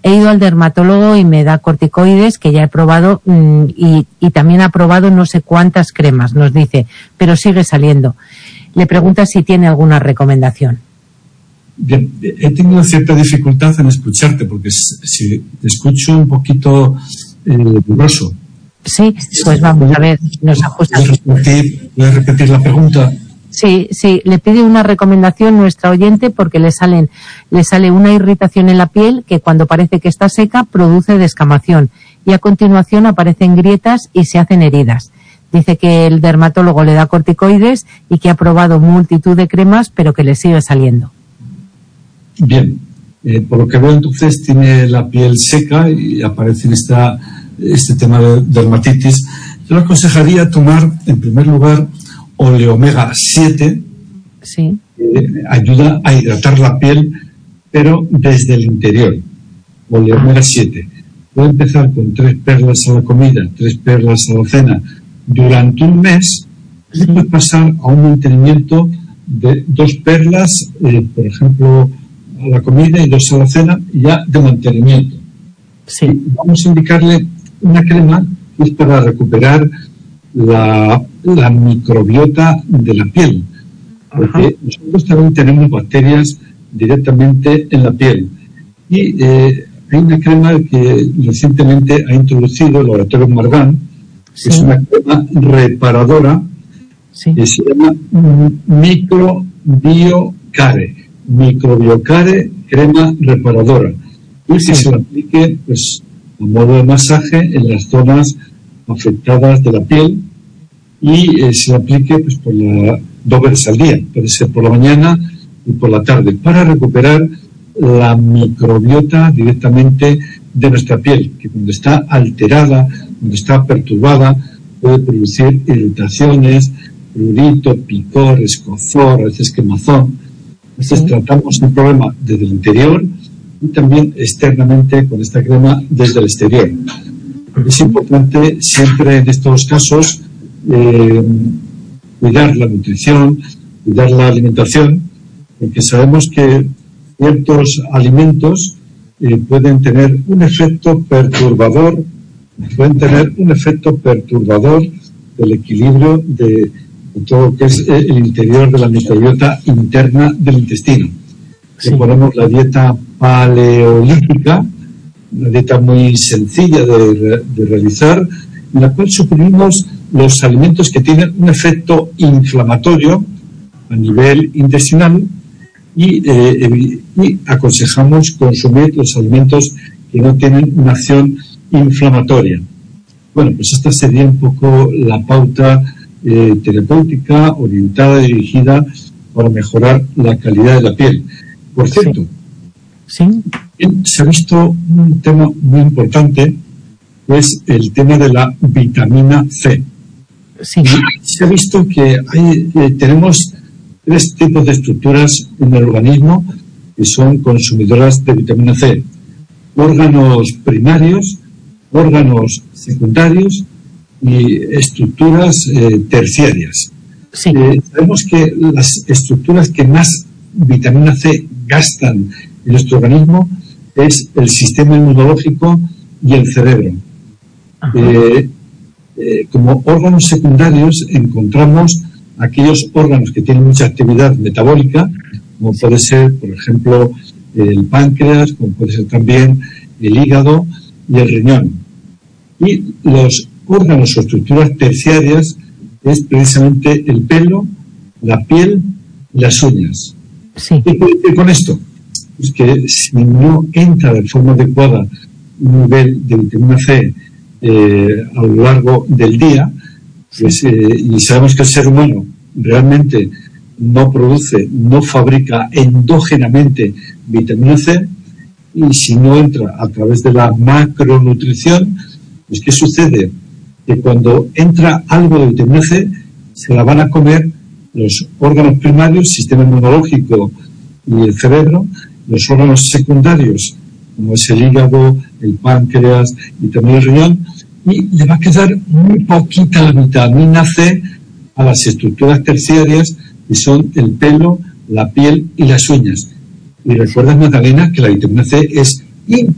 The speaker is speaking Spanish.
he ido al dermatólogo y me da corticoides, que ya he probado, y también ha probado no sé cuántas cremas, nos dice, pero sigue saliendo. Le pregunta si tiene alguna recomendación. Bien, he tenido cierta dificultad en escucharte, porque si te escucho un poquito borroso. Sí, pues vamos a ver, nos ajusta. ¿Puedes repetir la pregunta? Sí, le pide una recomendación nuestra oyente porque le sale una irritación en la piel que cuando parece que está seca produce descamación y a continuación aparecen grietas y se hacen heridas. Dice que el dermatólogo le da corticoides y que ha probado multitud de cremas pero que le sigue saliendo. Bien, por lo que veo entonces tiene la piel seca y aparece este tema de dermatitis. Yo le aconsejaría tomar en primer lugar oleomega 7, sí, ayuda a hidratar la piel, pero desde el interior. Oleomega 7. Puede empezar con 3 perlas a la comida, 3 perlas a la cena, durante un mes, y puede pasar a un mantenimiento de 2 perlas, por ejemplo, a la comida y 2 a la cena, ya de mantenimiento. Sí. Y vamos a indicarle una crema que es para recuperar la microbiota de la piel, porque nosotros también tenemos bacterias directamente en la piel y hay una crema que recientemente ha introducido el laboratorio Margan, que es una crema reparadora que se llama Microbiocare crema reparadora, y que se lo aplique pues a modo de masaje en las zonas afectadas de la piel y se le aplique pues por 2 veces al día, puede ser por la mañana y por la tarde, para recuperar la microbiota directamente de nuestra piel, que cuando está alterada, cuando está perturbada, puede producir irritaciones, prurito, picor, escozor, a veces quemazón. Entonces tratamos el problema desde el interior y también externamente con esta crema desde el exterior. Es importante siempre en estos casos cuidar la nutrición, cuidar la alimentación, porque sabemos que ciertos alimentos pueden tener un efecto perturbador, del equilibrio de todo lo que es el interior de la microbiota interna del intestino. Ponemos la dieta paleolítica, una dieta muy sencilla de realizar, en la cual suprimimos los alimentos que tienen un efecto inflamatorio a nivel intestinal y aconsejamos consumir los alimentos que no tienen una acción inflamatoria. Bueno, pues esta sería un poco la pauta terapéutica orientada, dirigida para mejorar la calidad de la piel. Por cierto, se ha visto un tema muy importante, que es el tema de la vitamina C. Se ha visto que tenemos 3 tipos de estructuras en el organismo que son consumidoras de vitamina C: órganos primarios, órganos secundarios y estructuras terciarias. Sabemos que las estructuras que más vitamina C gastan en nuestro organismo es el sistema inmunológico y el cerebro. Como órganos secundarios encontramos aquellos órganos que tienen mucha actividad metabólica, como puede ser, por ejemplo, el páncreas, como puede ser también el hígado y el riñón. Y los órganos o estructuras terciarias es precisamente el pelo, la piel y las uñas. ¿Qué quiere decir con esto? Pues que si no entra de forma adecuada un nivel de vitamina C a lo largo del día, pues, y sabemos que el ser humano realmente no fabrica endógenamente vitamina C, y si no entra a través de la macronutrición, pues ¿qué sucede? Que cuando entra algo de vitamina C, se la van a comer los órganos primarios, sistema inmunológico y el cerebro, los órganos secundarios, como es el hígado, el páncreas y también el riñón, y le va a quedar muy poquita vitamina C a las estructuras terciarias, que son el pelo, la piel y las uñas. Y recuerda, Magdalena, que la vitamina C es importante